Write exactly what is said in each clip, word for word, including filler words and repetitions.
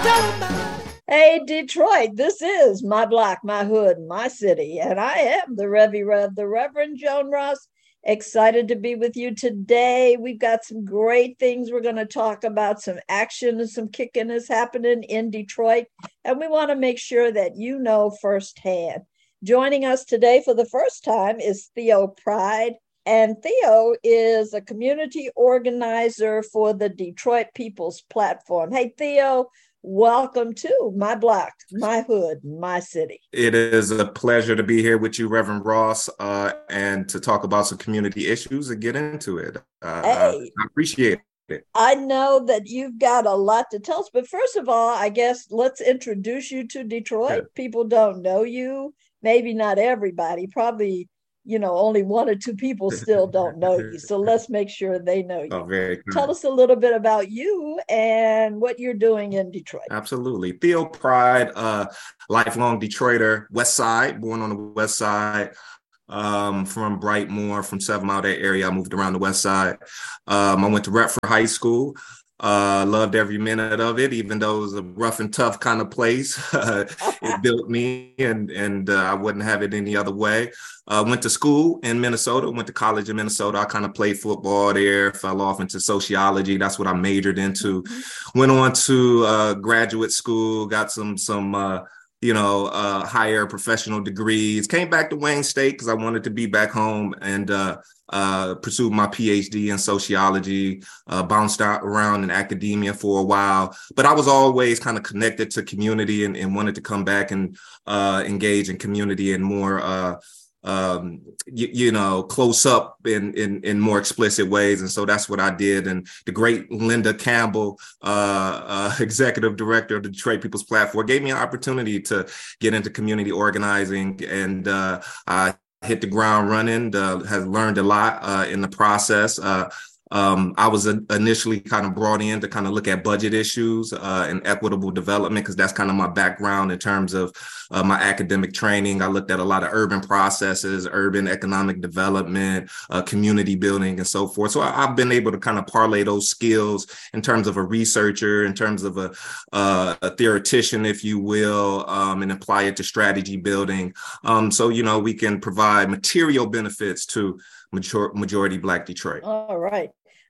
Hey, Detroit, this is my block, my hood, my city, and I am the Revy Rev, the Reverend Joan Ross. Excited to be with you today. We've got some great things we're going to talk about. Some action and some kicking is happening in Detroit, and we want to make sure that you know firsthand. Joining us today for the first time is Theo Pride. And Theo is a community organizer for the Detroit People's Platform. Hey, Theo, welcome to my block, my hood, my city. It is a pleasure to be here with you, Reverend Ross, uh, and to talk about some community issues and get into it. Uh, Hey, I appreciate it. I know that you've got a lot to tell us, but first of all, I guess let's introduce you to Detroit. People don't know you, maybe not everybody, probably, you know, only one or two people still don't know you. So let's make sure they know Oh, you. very Tell kind. us a little bit about you and what you're doing in Detroit. Absolutely. Theo Pride, uh, lifelong Detroiter, West Side, born on the West Side. Um, from Brightmoor, from Seven Mile, that area. I moved around the West Side. Um, I went to Retford High School. Uh, loved every minute of it, even though it was a rough and tough kind of place. It built me, and and uh, I wouldn't have it any other way. Uh, went to school in Minnesota. Went to college in Minnesota. I kind of played football there. Fell off into sociology. That's what I majored into. Went on to uh, graduate school. Got some some. Uh, you know, uh, higher professional degrees, came back to Wayne State because I wanted to be back home, and uh, uh, pursued my P H D in sociology, uh, bounced out around in academia for a while, but I was always kind of connected to community, and, and wanted to come back and uh, engage in community in more uh, um, you, you know, close up in, in, in more explicit ways. And so that's what I did. And the great Linda Campbell, uh, uh, executive director of the Detroit People's Platform, gave me an opportunity to get into community organizing. And uh, I hit the ground running, uh, has learned a lot uh, in the process. Uh, Um, I was initially kind of brought in to kind of look at budget issues uh, and equitable development, because that's kind of my background in terms of uh, my academic training. I looked at a lot of urban processes, urban economic development, uh, community building, and so forth. So I, I've been able to kind of parlay those skills in terms of a researcher, in terms of a, uh, a theoretician, if you will, um, and apply it to strategy building. Um, so, you know, we can provide material benefits to major- majority Black Detroit. All right.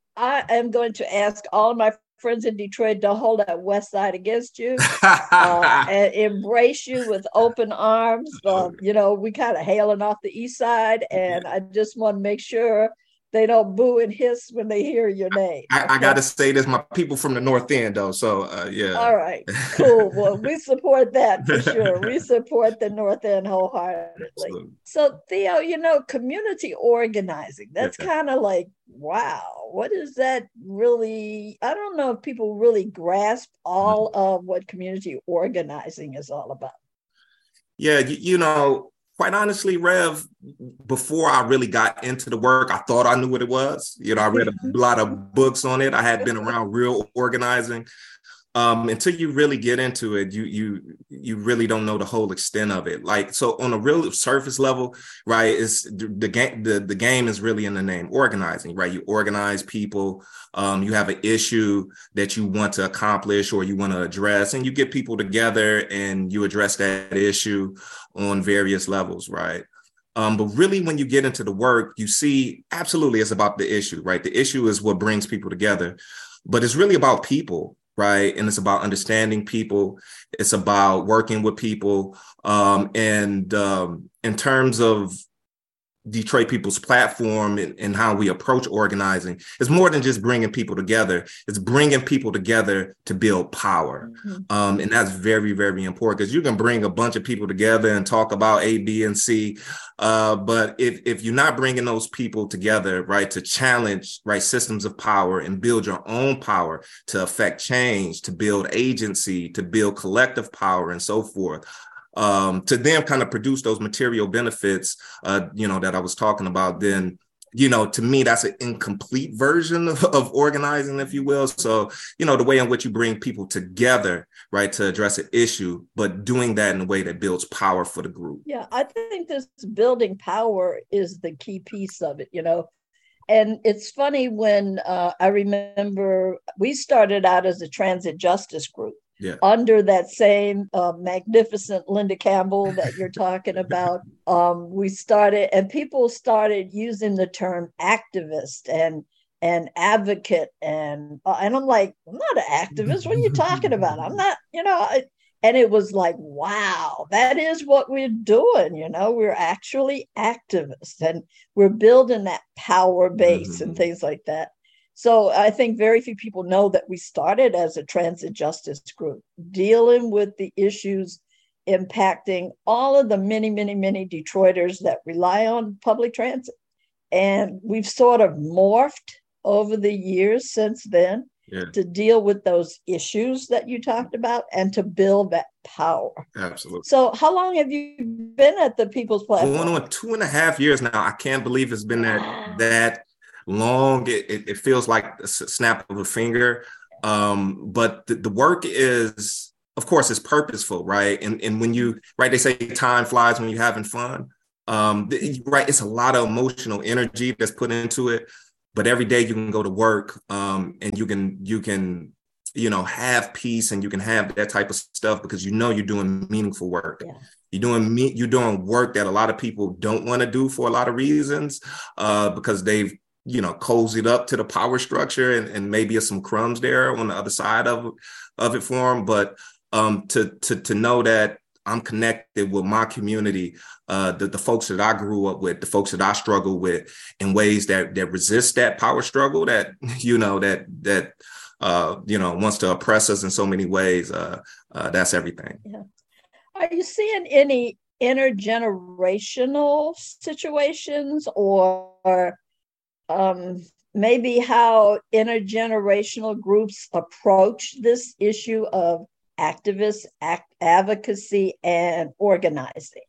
I am going to ask all of my friends in Detroit to hold that West Side against you uh, and embrace you with open arms. Uh, you know, we kind of hailing off the East Side, and I just want to make sure they don't boo and hiss when they hear your name. I, I got Okay. to say this, my people from the North End, though. So, uh, yeah. All right, cool. Well, we support that for sure. We support the North End wholeheartedly. Absolutely. So, Theo, you know, community organizing, that's Yeah. kind of like, wow, what is that really? I don't know if people really grasp all of what community organizing is all about. Yeah, you, you know, quite honestly, Rev, before I really got into the work, I thought I knew what it was. You know, I read a lot of books on it. I had been around real organizing. Um, until you really get into it, you you you really don't know the whole extent of it. Like, so on a real surface level, right? It's the, the game. The, the game is really in the name, organizing, right? You organize people. Um, you have an issue that you want to accomplish or you want to address, and you get people together and you address that issue on various levels, right? Um, but really, when you get into the work, you see absolutely it's about the issue, right? The issue is what brings people together, but it's really about people. Right. And it's about understanding people. It's about working with people. Um, and um, in terms of Detroit People's Platform and, and how we approach organizing, it's more than just bringing people together. It's bringing people together to build power. Mhm. Um, and that's very, very important, because you can bring a bunch of people together and talk about A, B, and C. Uh, but if, if you're not bringing those people together, right, to challenge, right, systems of power and build your own power to affect change, to build agency, to build collective power and so forth, um, to then kind of produce those material benefits, uh, you know, that I was talking about, then, you know, to me, that's an incomplete version of, of organizing, if you will. So, you know, the way in which you bring people together, right, to address an issue, but doing that in a way that builds power for the group. Yeah, I think this building power is the key piece of it, you know. And it's funny when uh, I remember we started out as a transit justice group. Yeah. under that same uh, magnificent Linda Campbell that you're talking about. Um, we started, and people started using the term activist and and advocate, and uh, and I'm like, I'm not an activist. What are you talking about? I'm not, you know. I, and it was like, wow, that is what we're doing. You know, we're actually activists, and we're building that power base mm-hmm. and things like that. So I think very few people know that we started as a transit justice group, dealing with the issues impacting all of the many, many, many Detroiters that rely on public transit. And we've sort of morphed over the years since then yeah. to deal with those issues that you talked about and to build that power. Absolutely. So how long have you been at the People's Platform? Going on two and a half years now. I can't believe it's been wow. that that long. It, it, it feels like a snap of a finger. Um, but the, the work is, of course, it's purposeful, right? And and when you, right, they say time flies when you're having fun. Um, right, it's a lot of emotional energy that's put into it. But every day you can go to work um, and you can, you can, you know, have peace and you can have that type of stuff because you know you're doing meaningful work. Yeah. You're doing me, you're doing work that a lot of people don't want to do for a lot of reasons uh, because they've, you know, cozied up to the power structure and, and maybe some crumbs there on the other side of, of it for them. But um, to, to, to know that I'm connected with my community, uh, the, the folks that I grew up with, the folks that I struggle with in ways that that resist that power struggle, that, you know, that, that uh, you know, wants to oppress us in so many ways. Uh, uh, that's everything. Yeah. Are you seeing any intergenerational situations or um, maybe how intergenerational groups approach this issue of activists, act, advocacy, and organizing?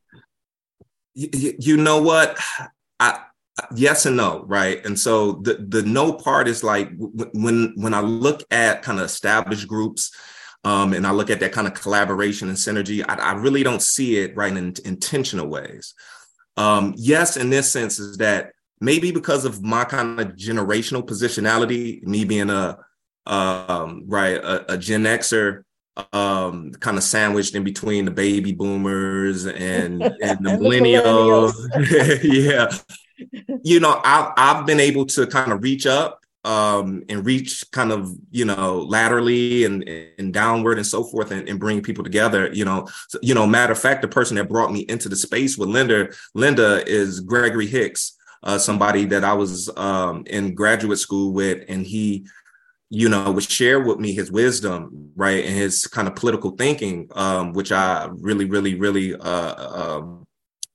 You, you know what? I, yes and no, right? And so the, the no part is like when, when I look at kind of established groups um, and I look at that kind of collaboration and synergy, I, I really don't see it right in intentional ways. Um, yes, in this sense is that maybe because of my kind of generational positionality, me being a, um, right, a, a Gen Xer, um kind of sandwiched in between the baby boomers and and the and millennials, the yeah you know I've, I've been able to kind of reach up um and reach kind of, you know, laterally and and downward and so forth and, and bring people together, you know. So, you know, matter of fact, the person that brought me into the space with Linda Linda is Gregory Hicks, uh somebody that I was um in graduate school with, and he, you know, would share with me his wisdom, right, and his kind of political thinking, um, which I really, really, really, uh, um,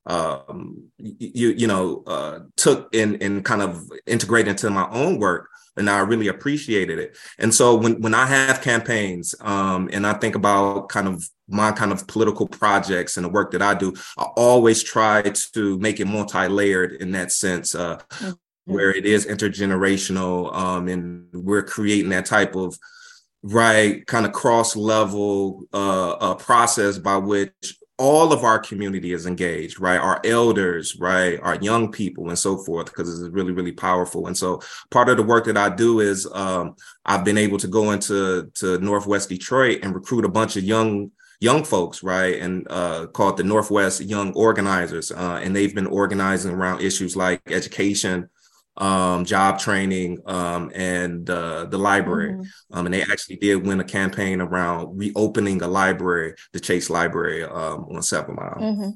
um, you, you know, uh, took and and kind of integrated into my own work, and I really appreciated it. And so when when I have campaigns, um, and I think about kind of my kind of political projects and the work that I do, I always try to make it multi-layered in that sense. Uh, mm-hmm. Where it is intergenerational, um, and we're creating that type of right kind of cross-level uh, uh, process by which all of our community is engaged, right? Our elders, right? Our young people and so forth, because it's really, really powerful. And so part of the work that I do is um, I've been able to go into to Northwest Detroit and recruit a bunch of young young folks, right, and uh, called the Northwest Young Organizers. Uh, and they've been organizing around issues like education, um, job training, um, and uh, the library. Mm-hmm. Um, and they actually did win a campaign around reopening a library, the Chase Library um, on Seven Mile. Mm-hmm.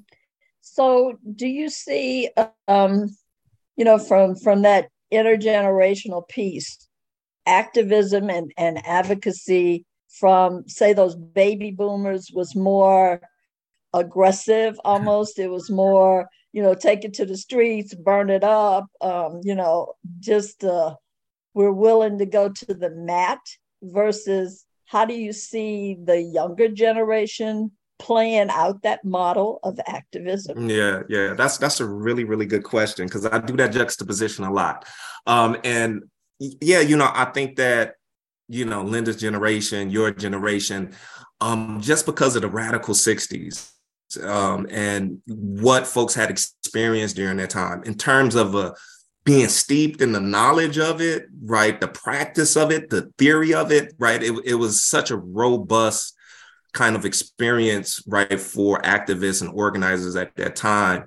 So do you see, um, you know, from, from that intergenerational piece, activism and, and advocacy from, say, those baby boomers was more aggressive almost? It was more, you know, take it to the streets, burn it up, um, you know, just uh, we're willing to go to the mat, versus how do you see the younger generation playing out that model of activism? Yeah, yeah, that's that's a really, really good question, because I do that juxtaposition a lot. Um, and yeah, you know, I think that, you know, Linda's generation, your generation, um, just because of the radical sixties, Um, and what folks had experienced during that time in terms of uh, being steeped in the knowledge of it, right? The practice of it, the theory of it, right? It, it was such a robust kind of experience, right, for activists and organizers at that time.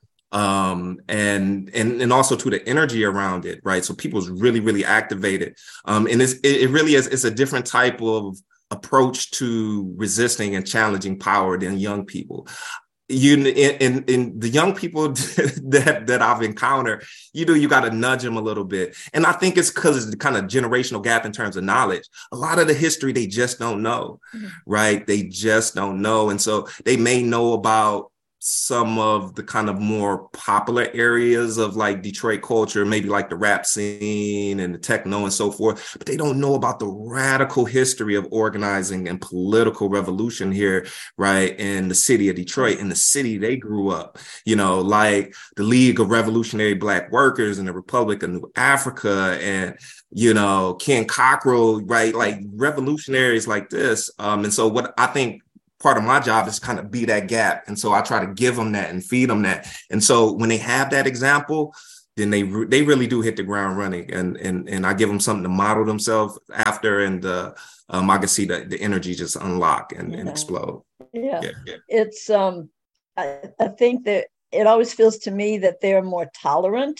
Um, and, and, and also to the energy around it, right? So people was really, really activated. Um, and it's, it, it really is, it's a different type of approach to resisting and challenging power than young people. You in, in, in the young people that, that I've encountered, you know, you got to nudge them a little bit. And I think it's because it's the kind of generational gap in terms of knowledge. A lot of the history, they just don't know, mm-hmm. right? They just don't know. And so they may know about some of the kind of more popular areas of like Detroit culture, maybe like the rap scene and the techno and so forth, but they don't know about the radical history of organizing and political revolution here, right, in the city of Detroit, in the city they grew up, you know, like the League of Revolutionary Black Workers and the Republic of New Africa and, you know, Ken Cockrell, right, like revolutionaries like this. Um, and so what I think part of my job is kind of be that gap. And so I try to give them that and feed them that. And so when they have that example, then they re- they really do hit the ground running. And and and I give them something to model themselves after. And uh, um, I can see the, the energy just unlock and, yeah. and explode. Yeah. yeah, yeah. It's, um, I, I think that it always feels to me that they're more tolerant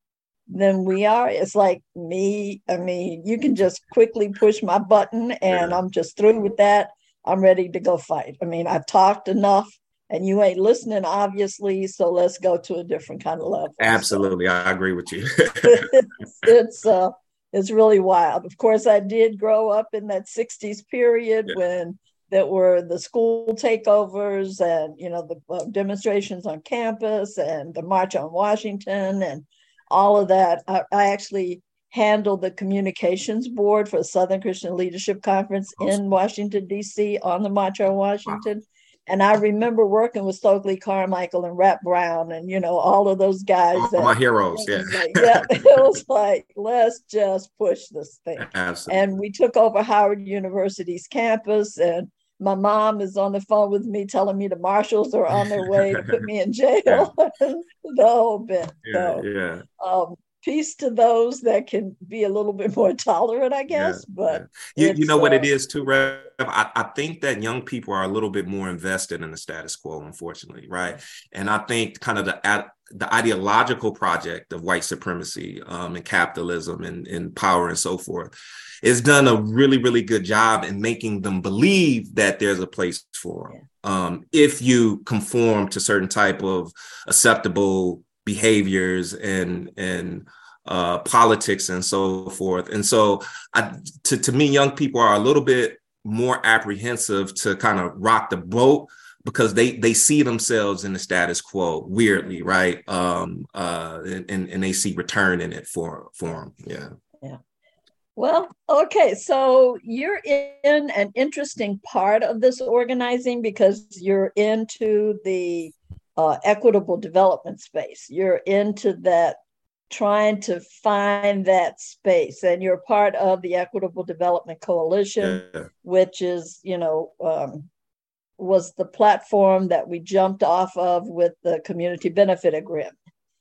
than we are. It's like me. I mean, you can just quickly push my button and yeah. I'm just through with that. I'm ready to go fight. I mean, I've talked enough and you ain't listening, obviously. So let's go to a different kind of level. Absolutely. So, I agree with you. it's, it's, uh, it's really wild. Of course, I did grow up in that sixties period yeah. when there were the school takeovers and, you know, the uh, demonstrations on campus and the March on Washington and all of that. I, I actually handled the communications board for Southern Christian Leadership Conference awesome. in Washington, D C on the March on Washington. Wow. And I remember working with Stokely Carmichael and Rap Brown and, you know, all of those guys. All my heroes, yeah. Like, yeah. It was like, let's just push this thing. Absolutely. And we took over Howard University's campus and my mom is on the phone with me telling me the marshals are on their way to put me in jail. Yeah. The whole bit. Yeah, so, yeah. Um, peace to those that can be a little bit more tolerant, I guess. Yeah, but yeah. you, you know what uh, it is too, Rev? I, I think that young people are a little bit more invested in the status quo, unfortunately, right? And I think kind of the the ideological project of white supremacy um, and capitalism and, and power and so forth is done a really, really good job in making them believe that there's a place for them. Yeah. Um, if you conform to certain type of acceptable behaviors and and uh, politics and so forth. And so I, to, to me, young people are a little bit more apprehensive to kind of rock the boat because they they see themselves in the status quo weirdly, right? Um, uh, and, and they see return in it for, for them. Yeah. Yeah. Well, okay. So you're in an interesting part of this organizing because you're into the Uh, equitable development space. You're into that, trying to find that space, and you're part of the Equitable Development Coalition, yeah. which is, you know, um, was the platform that we jumped off of with the Community Benefit Agreement.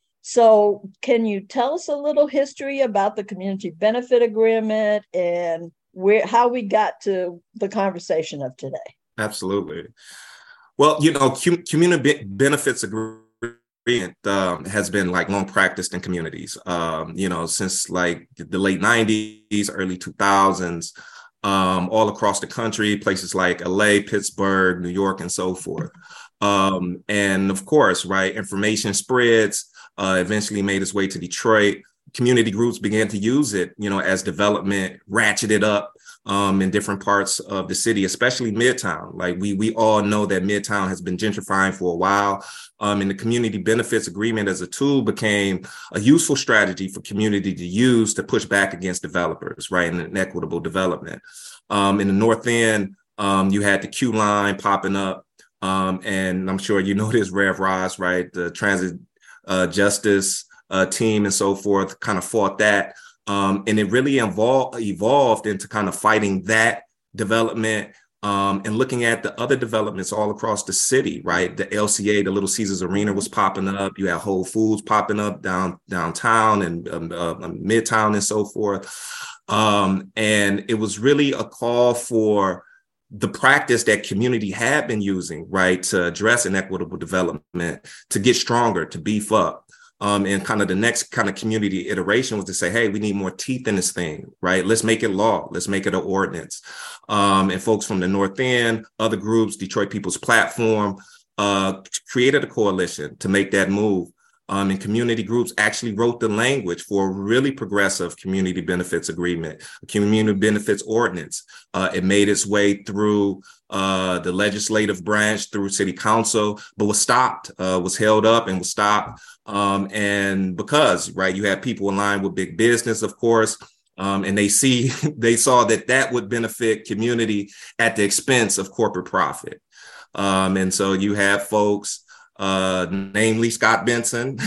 So can you tell us a little history about the Community Benefit Agreement and where how we got to the conversation of today? Absolutely. Well, you know, com- community benefits agreement um, has been like long practiced in communities, um, you know, since like the late nineties, early two thousands, um, all across the country, places like L A, Pittsburgh, New York, and so forth. Um, and of course, right, information spreads, uh, eventually made its way to Detroit. Community groups began to use it, you know, as development ratcheted up um, in different parts of the city, especially Midtown. Like we we all know that Midtown has been gentrifying for a while. Um, and the Community Benefits Agreement as a tool became a useful strategy for community to use to push back against developers, right, and inequitable development. Um, in the North End, um, you had the Q line popping up. Um, and I'm sure you know this, Rev Ross, right, the transit uh, justice uh, team and so forth kind of fought that. Um, and it really evolved, evolved into kind of fighting that development um, and looking at the other developments all across the city, right? The L C A, the Little Caesars Arena was popping up. You had Whole Foods popping up down downtown and um, uh, Midtown and so forth. Um, and it was really a call for the practice that community had been using, right, to address inequitable development, to get stronger, to beef up. Um, and kind of the next kind of community iteration was to say, hey, we need more teeth in this thing, right? Let's make it law. Let's make it an ordinance. Um, and folks from the North End, other groups, Detroit People's Platform, uh, created a coalition to make that move. Um, and community groups actually wrote the language for a really progressive community benefits agreement, a community benefits ordinance. Uh, it made its way through uh, the legislative branch, through city council, but was stopped, uh, was held up and was stopped. Um, and because, right, you have people aligned with big business, of course, um, and they see, they saw that that would benefit community at the expense of corporate profit. Um, and so you have folks, uh, namely Scott Benson,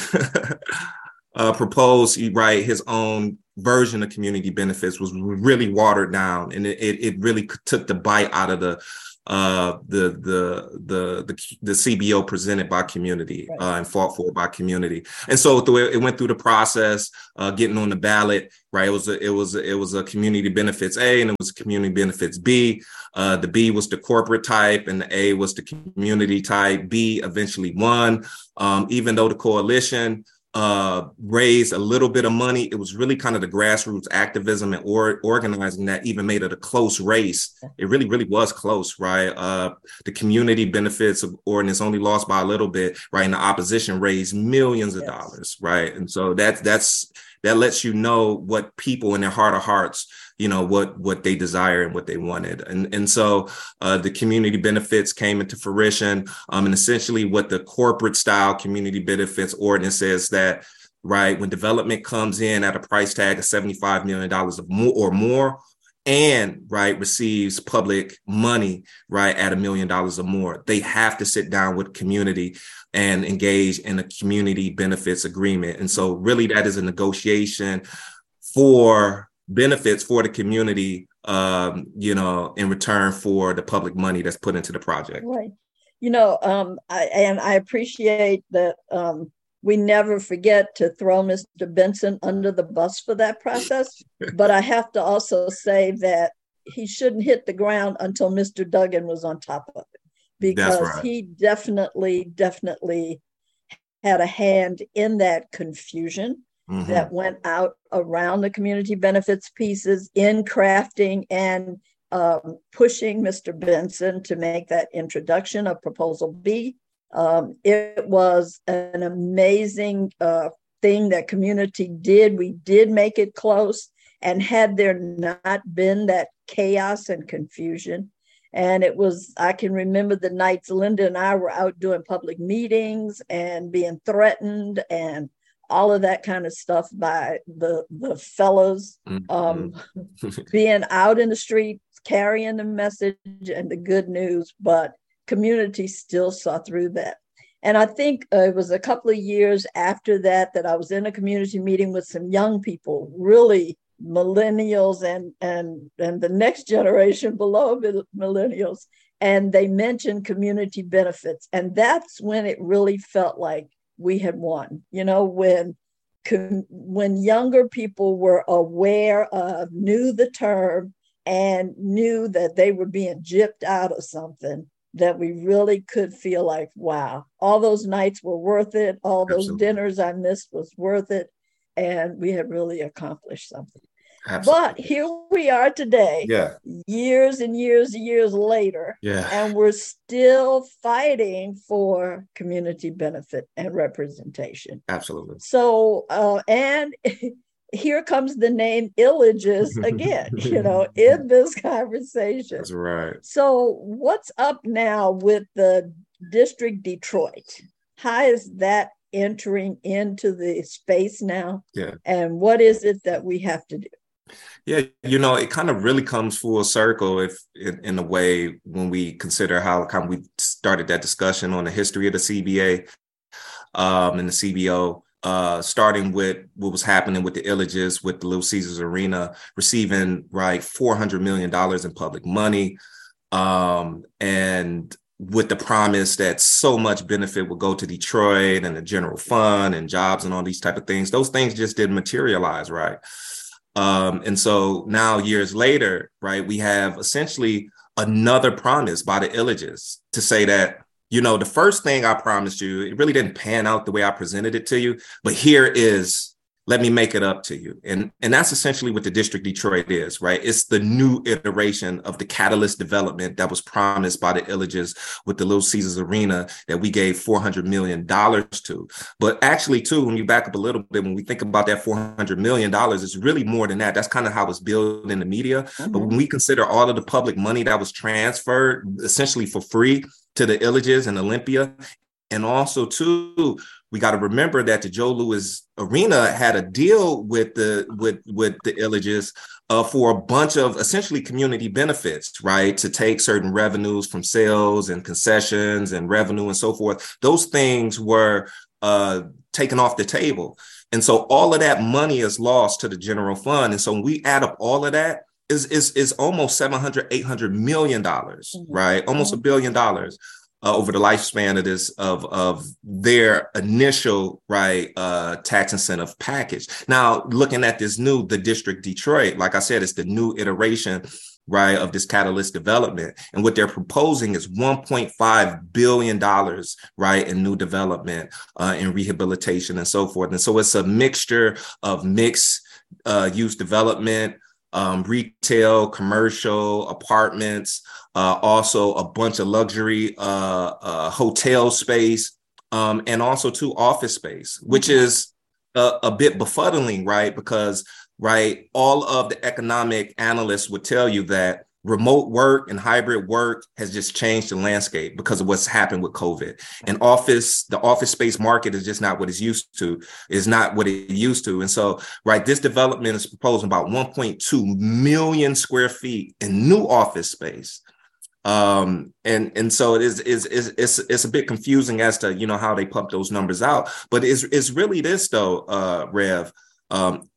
uh, proposed, right, his own version of community benefits was really watered down, and it, it really took the bite out of the uh, the, the the the the C B O presented by community, right, uh, and fought for by community. And so through, it went through the process, uh, getting on the ballot. Right, it was a, it was a, it was a community benefits A, and it was a community benefits B. Uh, the B was the corporate type, and the A was the community type. B eventually won, um, even though the coalition uh, raised a little bit of money. It was really kind of the grassroots activism and or, organizing that even made it a close race. It really, really was close, right? Uh, the community benefits ordinance only lost by a little bit, right? And the opposition raised millions of yes. dollars, right? And so that's that's that lets you know what people in their heart of hearts, you know, what what they desire and what they wanted. And, and so uh, the community benefits came into fruition. Um, and essentially what the corporate style community benefits ordinance says that, right, when development comes in at a price tag of seventy-five million dollars of more or more, and right receives public money, right, at a million dollars or more, they have to sit down with community and engage in a community benefits agreement. And so really that is a negotiation for benefits for the community, um, you know, in return for the public money that's put into the project. Right. You know, um, I, and I appreciate that um, we never forget to throw Mister Benson under the bus for that process. But I have to also say that he shouldn't hit the ground until Mister Duggan was on top of it, because right. he definitely, definitely had a hand in that confusion mm-hmm. that went out around the community benefits pieces in crafting and um, pushing Mister Benson to make that introduction of Proposal B. Um, it was an amazing uh, thing that community did. We did make it close. And had there not been that chaos and confusion, and it was, I can remember the nights Linda and I were out doing public meetings and being threatened and all of that kind of stuff by the, the fellows, mm-hmm. um, being out in the streets, carrying the message and the good news, but community still saw through that. And I think uh, it was a couple of years after that that I was in a community meeting with some young people, really millennials and and and the next generation below millennials, and they mentioned community benefits, and that's when it really felt like we had won. You know, when when younger people were aware of, knew the term, and knew that they were being gypped out of something, that we really could feel like, wow, all those nights were worth it. All those Absolutely. Dinners I missed was worth it. And we had really accomplished something. Absolutely. But here we are today, yeah. years and years and years later, yeah. and we're still fighting for community benefit and representation. Absolutely. So, uh, and here comes the name Illages again, you know, in this conversation. That's right. So what's up now with the District Detroit? How is that entering into the space now? Yeah. And what is it that we have to do? Yeah, you know, it kind of really comes full circle if in, in a way when we consider how kind of we started that discussion on the history of the C B A um, and the C B O, uh, starting with what was happening with the Illages, with the Little Caesars Arena, receiving right four hundred million dollars in public money, um, and with the promise that so much benefit would go to Detroit and the general fund and jobs and all these type of things. Those things just didn't materialize, right? Um, and so now years later, right, we have essentially another promise by the Illages to say that, you know, the first thing I promised you, it really didn't pan out the way I presented it to you, but here is, let me make it up to you. And, and that's essentially what the District Detroit is, right? It's the new iteration of the catalyst development that was promised by the Illages with the Little Caesars Arena that we gave four hundred million dollars to. But actually, too, when you back up a little bit, when we think about that four hundred million dollars, it's really more than that. That's kind of how it's billed in the media. Mm-hmm. But when we consider all of the public money that was transferred essentially for free to the Illages and Olympia, and also, too, we got to remember that the Joe Louis Arena had a deal with the with with the Illages uh, for a bunch of essentially community benefits, right? To take certain revenues from sales and concessions and revenue and so forth. Those things were uh, taken off the table. And so all of that money is lost to the general fund. And so when we add up all of that, is is is almost seven hundred, eight hundred million dollars, mm-hmm. right? Almost a billion dollars. Uh, over the lifespan of this of of their initial right uh, tax incentive package. Now, looking at this new the District Detroit, like I said, it's the new iteration right of this catalyst development, and what they're proposing is one point five billion dollars right in new development, uh, in rehabilitation and so forth. And so it's a mixture of mixed uh, use development. Um, retail, commercial, apartments, uh, also a bunch of luxury uh, uh, hotel space, um, and also too office space, which is a, a bit befuddling, right? Because, right, all of the economic analysts would tell you that remote work and hybrid work has just changed the landscape because of what's happened with COVID. And office, the office space market is just not what it's used to, is not what it used to. And so, right, this development is proposing about one point two million square feet in new office space. Um, and, and so it is, is, is, it's, it's a bit confusing as to, you know, how they pump those numbers out. But it's, it's really this, though, uh, Rev, um,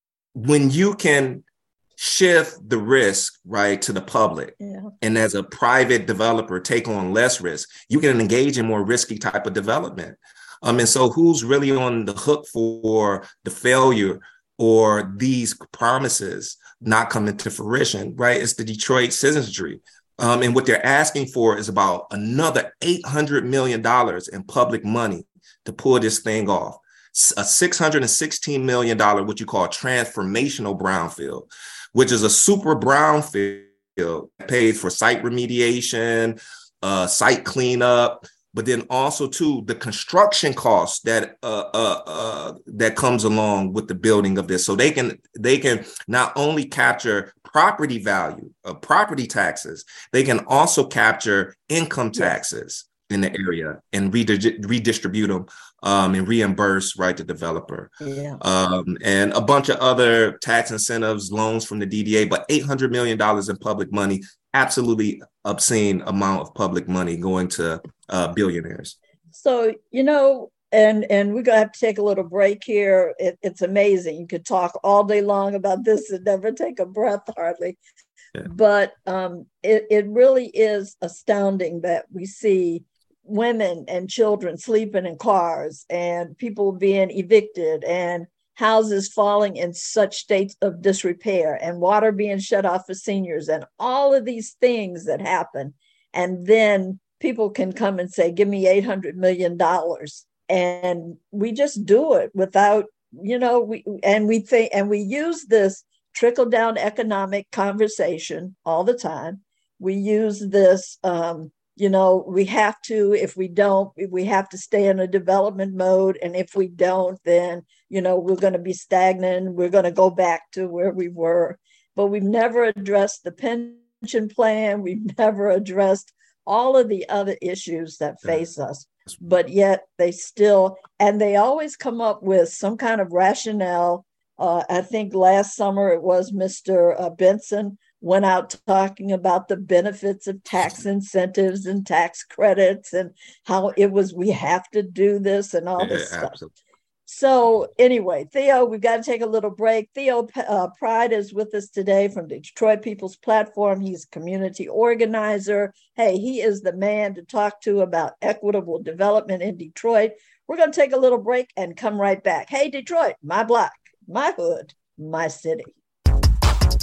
when you can shift the risk right to the public, yeah. and as a private developer take on less risk, you can engage in more risky type of development. Um, and so who's really on the hook for the failure or these promises not coming to fruition, right? It's the Detroit citizenry. Um, and what they're asking for is about another eight hundred million dollars in public money to pull this thing off. A six hundred sixteen million dollars, what you call transformational brownfield, which is a super brownfield paid for site remediation, uh, site cleanup, but then also too the construction costs that uh, uh, uh, that comes along with the building of this. So they can they can not only capture property value of property taxes, they can also capture income taxes yes. in the area and redi- redistribute them. Um, and reimburse, right, the developer. Yeah. Um, and a bunch of other tax incentives, loans from the D D A, but eight hundred million dollars in public money, absolutely obscene amount of public money going to uh, billionaires. So, you know, and, and we're going to have to take a little break here. It, it's amazing. You could talk all day long about this and never take a breath hardly. Yeah. But um, it, it really is astounding that we see women and children sleeping in cars and people being evicted and houses falling in such states of disrepair and water being shut off for seniors and all of these things that happen. And then people can come and say, give me eight hundred million dollars. And we just do it without, you know, we and we think, and we use this trickle down economic conversation all the time. We use this, um, you know, we have to, if we don't, we have to stay in a development mode. And if we don't, then, you know, we're going to be stagnant. We're going to go back to where we were. But we've never addressed the pension plan. We've never addressed all of the other issues that face us. But yet they still, and they always come up with some kind of rationale. Uh, I think last summer it was Mister Uh, Benson went out talking about the benefits of tax incentives and tax credits and how it was, we have to do this and all this yeah, stuff. Absolutely. So anyway, Theo, we've got to take a little break. Theo uh, Pride is with us today from the Detroit People's Platform. He's a community organizer. Hey, he is the man to talk to about equitable development in Detroit. We're going to take a little break and come right back. Hey, Detroit, my block, my hood, my city.